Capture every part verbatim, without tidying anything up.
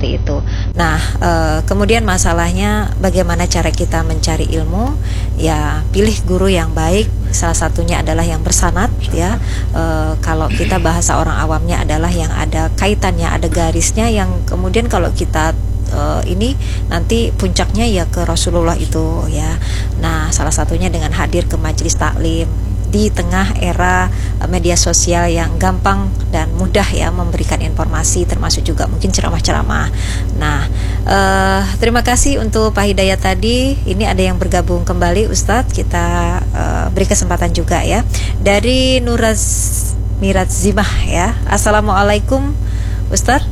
seperti itu. Nah, e, kemudian masalahnya bagaimana cara kita mencari ilmu? Ya, pilih guru yang baik. Salah satunya adalah yang bersanad, ya. E, kalau kita bahasa orang awamnya adalah yang ada kaitannya, ada garisnya, yang kemudian kalau kita Uh, ini nanti puncaknya ya ke Rasulullah itu, ya. Nah, salah satunya dengan hadir ke majelis taklim di tengah era uh, media sosial yang gampang dan mudah ya memberikan informasi, termasuk juga mungkin ceramah-ceramah. Nah, uh, terima kasih untuk Pak Hidayat tadi. Ini ada yang bergabung kembali, Ustadz. Kita uh, beri kesempatan juga ya. Dari Nuraz Mirazimah ya. Assalamualaikum Ustadz.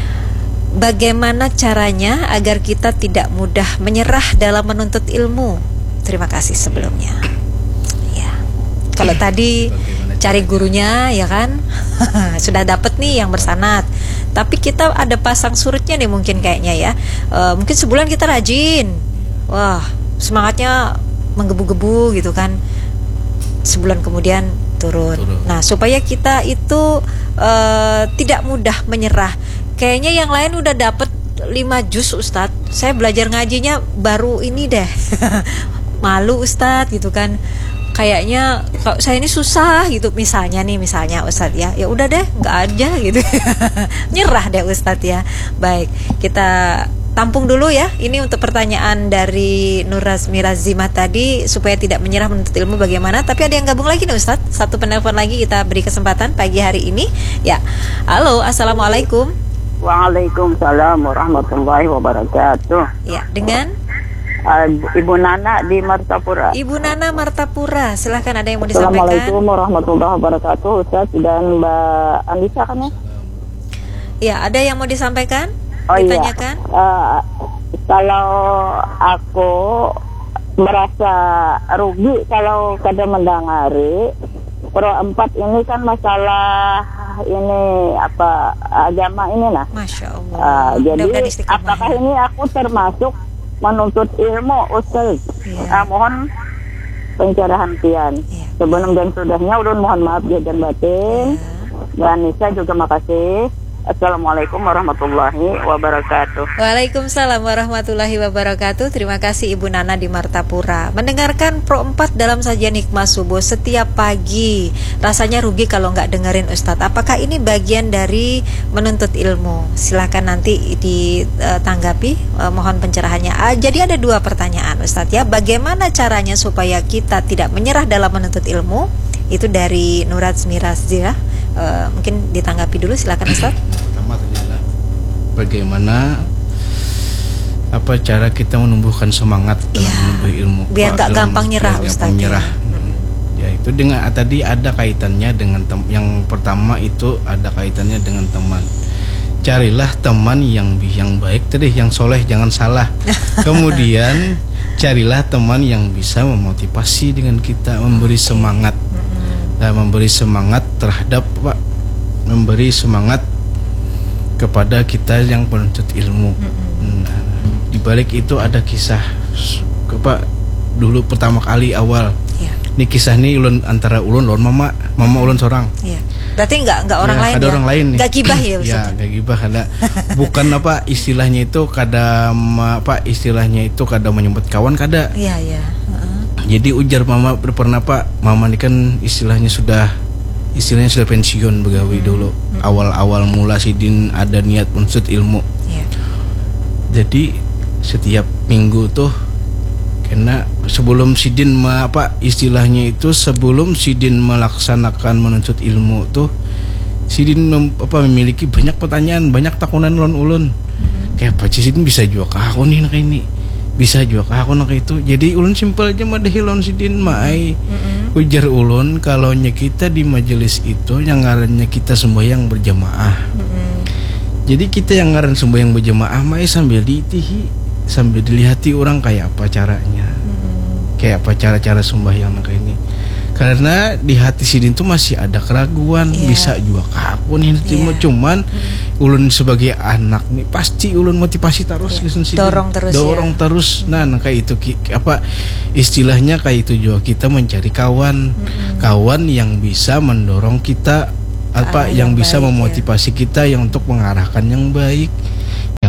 Bagaimana caranya agar kita tidak mudah menyerah dalam menuntut ilmu? Terima kasih sebelumnya. Ya, kalau tadi cari gurunya, ya kan, sudah dapat nih yang bersanad. Tapi kita ada pasang surutnya nih mungkin kayaknya ya. E, mungkin sebulan kita rajin, wah semangatnya menggebu-gebu gitu kan. Sebulan kemudian turun. turun. Nah, supaya kita itu e, tidak mudah menyerah. Kayaknya yang lain udah dapet lima juz Ustadz, saya belajar ngajinya baru ini deh. Malu Ustadz gitu kan. Kayaknya kalau saya ini susah gitu misalnya nih misalnya Ustadz ya. Ya udah deh, nggak aja gitu. Nyerah deh Ustadz ya. Baik, kita tampung dulu ya. Ini untuk pertanyaan dari Nuraz Mirazimah tadi, supaya tidak menyerah menuntut ilmu bagaimana. Tapi ada yang gabung lagi nih Ustadz. Satu penelpon lagi kita beri kesempatan pagi hari ini. Ya, halo, assalamualaikum. Waalaikumsalam warahmatullahi wabarakatuh. Ya, dengan uh, Ibu Nana di Martapura. Ibu Nana Martapura, silahkan, ada yang mau disampaikan. Assalamualaikum warahmatullahi wabarakatuh, Ustaz dan Mbak Andisa kan ya? Ya, ada yang mau disampaikan? Oh Ditanyakan? Iya. Uh, kalau aku merasa rugi kalau kadang mendengari Pro empat ini kan masalah ini apa agama ini lah. Masya Allah. Uh, jadi apakah ini aku termasuk menuntut ilmu, Ustaz? Yeah. Uh, mohon pencerahan pian. Yeah. Sebelum dan sudahnya ulun mohon maaf dan batin. Yeah. Dan Nisa juga makasih. Assalamualaikum warahmatullahi wabarakatuh. Waalaikumsalam warahmatullahi wabarakatuh. Terima kasih Ibu Nana di Martapura. Mendengarkan Pro empat dalam sajian hikmah subuh setiap pagi. Rasanya rugi kalau nggak dengerin Ustadz. Apakah ini bagian dari menuntut ilmu? Silahkan nanti ditanggapi. Uh, mohon pencerahannya. Uh, jadi ada dua pertanyaan Ustadz ya. Bagaimana caranya supaya kita tidak menyerah dalam menuntut ilmu? Itu dari Nuraz Mirazimah. Uh, mungkin ditanggapi dulu, silakan Ustaz. Pertama adalah bagaimana apa cara kita menumbuhkan semangat dalam ya, menuntut ilmu biar gak gampang nyerah Ustaz. Nyerah. Hmm. Ya itu dengan tadi ada kaitannya dengan tem yang pertama itu ada kaitannya dengan teman. Carilah teman yang yang baik tadi, yang soleh, jangan salah. Kemudian carilah teman yang bisa memotivasi dengan kita, memberi semangat. Dan memberi semangat terhadap Pak, memberi semangat kepada kita yang penuntut ilmu. Mm-hmm. Nah, di balik itu ada kisah Pak dulu pertama kali awal. Yeah. Ini kisah ini ulun antara ulun lawan mama, mama ulun seorang. Yeah. Berarti enggak enggak orang ya, lain ada ya? orang lain. Enggak gibah ya Ustaz? Ya, enggak gibah ada. Bukan apa istilahnya itu kada apa istilahnya itu kada menyebut kawan kada. Iya, yeah, iya. Yeah. Jadi ujar mama pernah Pak, mama ini kan istilahnya sudah istilahnya sudah pensiun begawi hmm. dulu. Hmm. Awal-awal mula Sidin ada niat menuntut ilmu. Yeah. Jadi setiap minggu tuh karena sebelum Sidin ma, apa istilahnya itu sebelum Sidin melaksanakan menuntut ilmu tuh Sidin mem, apa memiliki banyak pertanyaan, banyak takunan ulun-ulun. Hmm. Kayak apa Sidin bisa juga aku nih kayak ini. Bisa juga aku nak itu. Jadi ulun simpel aja madahi lawan Sidin mai. Mm-hmm. Ujar ulun kalau nya kita di majelis itu yang ngarannya kita sembahyang berjamaah. Mm-hmm. Jadi kita yang ngaran sembahyang berjamaah mai sambil diitihi, sambil dilihati orang kayak apa caranya. Mm-hmm. Kayak apa cara-cara sembahyang kayak ini. Karena di hati Sidin tuh masih ada keraguan, yeah. bisa juga aku nih yeah. cuman hmm. ulun sebagai anak nih pasti ulun motivasi terus yeah. gitu, dorong terus dorong ya. terus. Nah, nah kayak itu apa istilahnya kayak itu juga kita mencari kawan, hmm. kawan yang bisa mendorong kita apa ah, yang, yang bisa baik, memotivasi ya. kita yang untuk mengarahkan yang baik.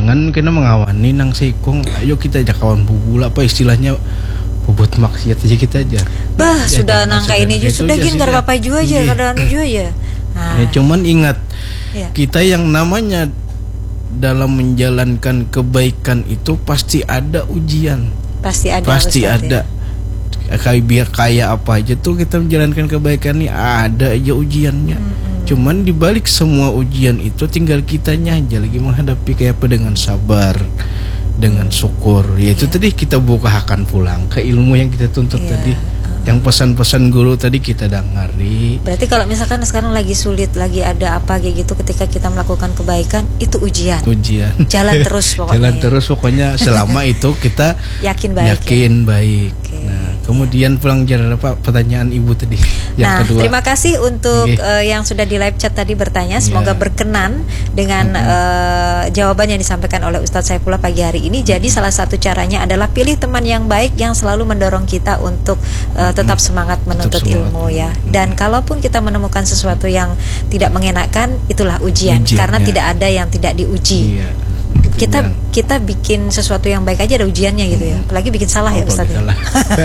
jangan kena mengawani nang sekong, ayo kita aja kawan bubul apa istilahnya buat maksiat aja kita aja. Bah ya, sudah nangka ini juga sudah gin gara apa juga aja kada anu juga ya. Nah. Ya cuman ingat ya. Kita yang namanya dalam menjalankan kebaikan itu pasti ada ujian. Pasti ada. Pasti Ustaz, ada. Ya. Kayak biar kaya apa aja tuh kita menjalankan kebaikan ini ada aja ujiannya. Mm-hmm. Cuman dibalik semua ujian itu tinggal kitanya aja lagi menghadapi kayak apa dengan sabar, dengan syukur. Yaitu yeah. tadi kita buka akan pulang ke ilmu yang kita tuntut yeah. tadi. Yang pesan-pesan guru tadi kita dengari. Berarti kalau misalkan sekarang lagi sulit, lagi ada apa kayak gitu, ketika kita melakukan kebaikan itu ujian. Ujian. Jalan terus pokoknya. Jalan terus pokoknya selama itu kita yakin baik. Yakin ya? baik. Okay. Nah, kemudian pulang jalan apa pertanyaan Ibu tadi yang nah, kedua. Terima kasih untuk okay. uh, yang sudah di live chat tadi bertanya. Semoga yeah. berkenan dengan mm-hmm. uh, jawaban yang disampaikan oleh Ustadz Saifullah pagi hari ini. Jadi salah satu caranya adalah pilih teman yang baik yang selalu mendorong kita untuk uh, tetap semangat menuntut tetap ilmu semangat. ya. Dan kalaupun kita menemukan sesuatu yang tidak mengenakan, itulah ujian, ujian karena ya. tidak ada yang tidak diuji. Iya. Kita ya. kita bikin sesuatu yang baik aja ada ujiannya gitu ya. Apalagi bikin salah oh, ya Ustaz. Ya,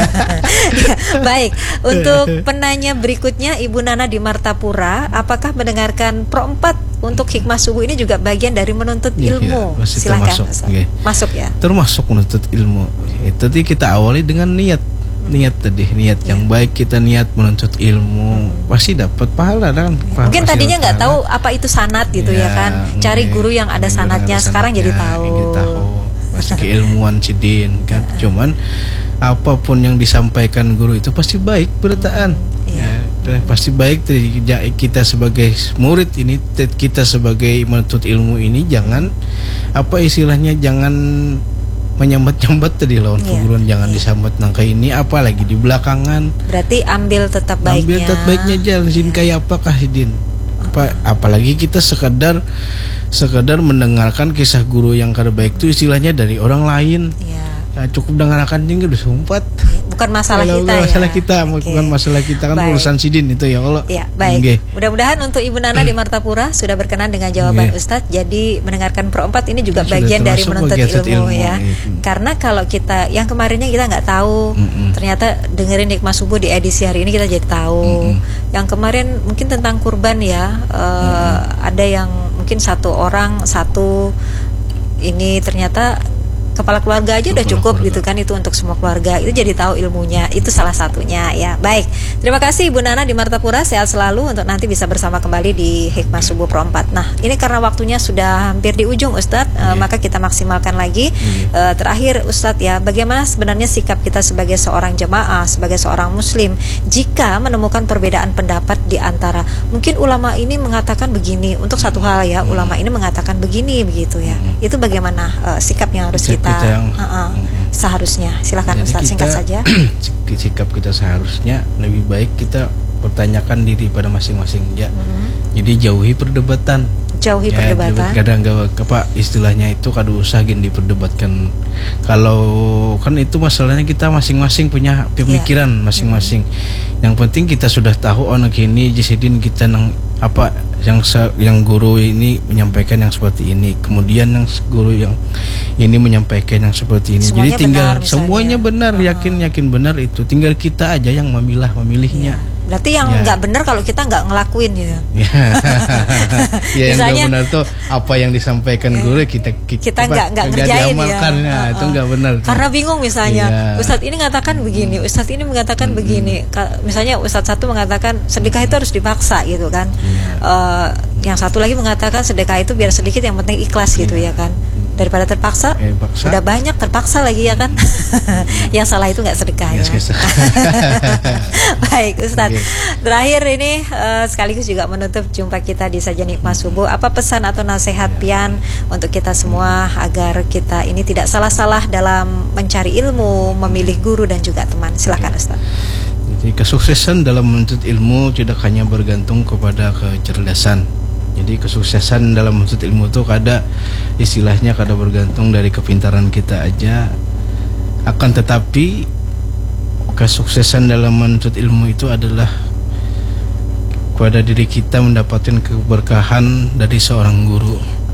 baik. Untuk penanya berikutnya Ibu Nana di Martapura, apakah mendengarkan Pro empat untuk hikmah subuh ini juga bagian dari menuntut ya, ilmu? Ya, silakan masuk. Okay. Masuk ya. Termasuk menuntut ilmu. Itu tadi kita awali dengan niat. Niat tadi, niat yeah. yang baik, kita niat menuntut ilmu hmm. pasti dapat pahala kan. Mungkin tadinya nggak tahu apa itu sanad gitu ya, ya kan. Cari guru yang ada sanadnya, sekarang jadi tahu. Jadi tahu. Pasti keilmuan Cidin kan. Yeah. Cuman apapun yang disampaikan guru itu pasti baik beritaan. Yeah. Ya, pasti baik. Kita sebagai murid ini, kita sebagai menuntut ilmu ini jangan apa istilahnya jangan menyambat-nyambat tadi lawan yeah. perguruan jangan yeah. disambat nangka ini apalagi di belakangan. Berarti ambil tetap baiknya. Ambil tetap baiknya jalan sin yeah. kayak apakah Din? Apa apalagi kita sekadar sekadar mendengarkan kisah guru yang kada baik itu istilahnya dari orang lain. Yeah. Nah, cukup dengarkan juga udah sempat. Bukan masalah Kalau kita masalah ya. kita, okay. bukan masalah kita kan baik. Urusan Sidin itu ya Allah. Ya, baik. Okay. Mudah-mudahan untuk Ibu Nana di Martapura sudah berkenan dengan jawaban okay. Ustadz. Jadi mendengarkan Pro empat ini juga sudah bagian dari menuntut ilmu, ilmu ya. Gitu. Karena kalau kita yang kemarinnya kita nggak tahu, mm-hmm. ternyata dengerin hikmah subuh di edisi hari ini kita jadi tahu. Mm-hmm. Yang kemarin mungkin tentang kurban ya, uh, mm-hmm. ada yang mungkin satu orang satu ini ternyata kepala keluarga aja udah cukup keluarga. Gitu kan, itu untuk semua keluarga, itu jadi tahu ilmunya, itu salah satunya ya. Baik, terima kasih Ibu Nana di Martapura, sehat selalu untuk nanti bisa bersama kembali di Hikmah Subuh Pro empat. Nah ini karena waktunya sudah hampir di ujung Ustadz, yeah. uh, maka kita maksimalkan lagi. yeah. uh, Terakhir Ustadz ya, bagaimana sebenarnya sikap kita sebagai seorang jemaah, sebagai seorang muslim jika menemukan perbedaan pendapat di antara mungkin ulama ini mengatakan begini untuk satu hal ya, hmm. ulama ini mengatakan begini begitu ya, hmm. itu bagaimana uh, sikap yang harus kita Kita yang, uh, uh, seharusnya silakan Ustaz singkat saja. Sikap kita seharusnya lebih baik kita pertanyakan diri pada masing-masing ya. Mm-hmm. Jadi jauhi perdebatan. Jauhi ya, perdebatan. Kadang gak apa istilahnya itu kada usah gin diperdebatkan. Kalau kan itu masalahnya kita masing-masing punya pemikiran yeah. masing-masing. Mm-hmm. Yang penting kita sudah tahu anak ini Jisidin kita nang apa yang yang guru ini menyampaikan yang seperti ini, kemudian yang guru yang ini menyampaikan yang seperti ini. Semuanya jadi tinggal benar, semuanya benar, uh. yakin yakin benar itu. Tinggal kita aja yang memilah memilihnya. Yeah. Berarti yang nggak ya. benar kalau kita nggak ngelakuin gitu. Ya, ya yang nggak benar tuh apa yang disampaikan ya. guru kita kita nggak nggak ngerjain diamalkan, ya. Nah, uh, itu nggak benar. Karena bingung misalnya, ya. Ustadz ini mengatakan begini, Ustadz ini mengatakan hmm. begini. Misalnya Ustadz satu mengatakan sedekah itu harus dipaksa gitu kan. Ya. Uh, yang satu lagi mengatakan sedekah itu biar sedikit yang penting ikhlas ya. gitu ya kan. Daripada terpaksa, eh, udah banyak terpaksa lagi ya kan. Yang salah itu nggak sedekah ya. Baik Ustadz, okay. Terakhir ini uh, sekaligus juga menutup jumpa kita di Sajian Hikmah Subuh. Apa pesan atau nasihat pian untuk kita semua agar kita ini tidak salah-salah dalam mencari ilmu, memilih guru dan juga teman? Silakan Ustadz. Jadi kesuksesan dalam menuntut ilmu tidak hanya bergantung kepada kecerdasan. Jadi kesuksesan dalam menuntut ilmu itu kada istilahnya kada bergantung dari kepintaran kita aja. Akan tetapi kesuksesan dalam menuntut ilmu itu adalah kepada diri kita mendapatkan keberkahan dari seorang guru,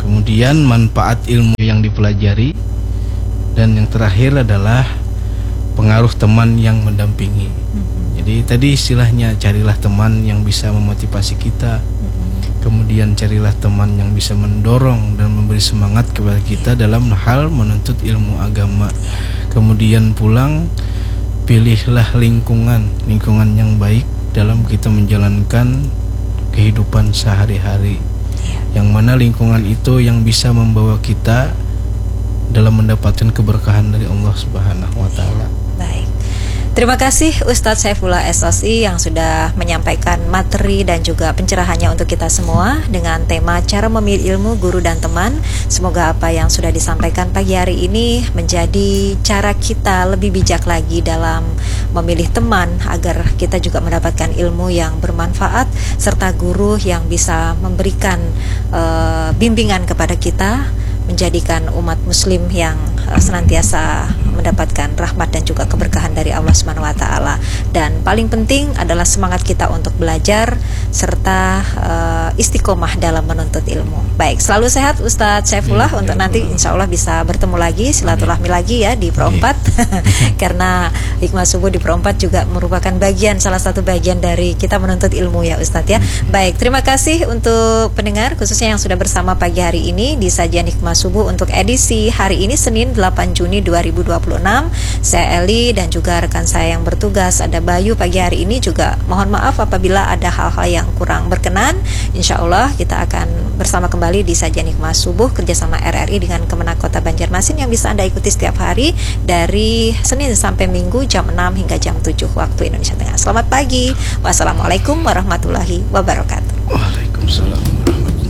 kemudian manfaat ilmu yang dipelajari, dan yang terakhir adalah pengaruh teman yang mendampingi. Mm-hmm. Jadi tadi istilahnya carilah teman yang bisa memotivasi kita, mm-hmm. kemudian carilah teman yang bisa mendorong dan memberi semangat kepada kita dalam hal menuntut ilmu agama. Kemudian pulang, pilihlah lingkungan, lingkungan yang baik dalam kita menjalankan kehidupan sehari-hari, yang mana lingkungan itu yang bisa membawa kita dalam mendapatkan keberkahan dari Allah Subhanahu wa taala. Baik. Terima kasih Ustadz Saifullah S O S I yang sudah menyampaikan materi dan juga pencerahannya untuk kita semua dengan tema cara memilih ilmu, guru dan teman. Semoga apa yang sudah disampaikan pagi hari ini menjadi cara kita lebih bijak lagi dalam memilih teman agar kita juga mendapatkan ilmu yang bermanfaat serta guru yang bisa memberikan uh, bimbingan kepada kita, menjadikan umat muslim yang uh, senantiasa mendapatkan rahmat dan juga keberkahan dari Allah Subhanahu wa taala. Dan paling penting adalah semangat kita untuk belajar serta uh, istiqomah dalam menuntut ilmu. Baik, selalu sehat Ustadz Saifullah, ya, untuk ya, nanti insya Allah bisa bertemu lagi, silaturahmi lagi ya di Pro empat karena Hikmah Subuh di Pro empat juga merupakan bagian, salah satu bagian dari kita menuntut ilmu ya Ustadz ya. Baik, terima kasih untuk pendengar khususnya yang sudah bersama pagi hari ini di sajian Hikmah Subuh untuk edisi hari ini Senin delapan Juni dua ribu dua puluh enam. Saya Eli dan juga rekan saya yang bertugas ada Bayu pagi hari ini juga mohon maaf apabila ada hal-hal yang kurang berkenan. Insya Allah kita akan bersama kembali di sajian Hikmah Subuh kerjasama R R I dengan Kemenak Kota Banjarmasin yang bisa Anda ikuti setiap hari dari Senin sampai Minggu jam enam hingga jam tujuh waktu Indonesia Tengah. Selamat pagi. Wassalamualaikum warahmatullahi wabarakatuh. Waalaikumsalam.